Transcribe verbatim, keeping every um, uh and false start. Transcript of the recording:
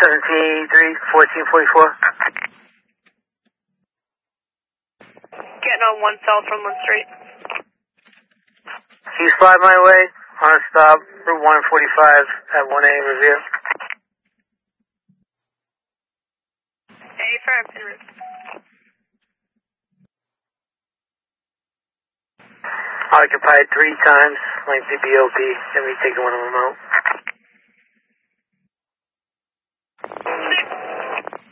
seventeen eighty-three, fourteen forty-four. Getting on one south from one street. Can you slide my way on a stop, Route one forty-five at one A Revere? Affirmative. Occupied three times, lengthy B O P, and we taking one of them out.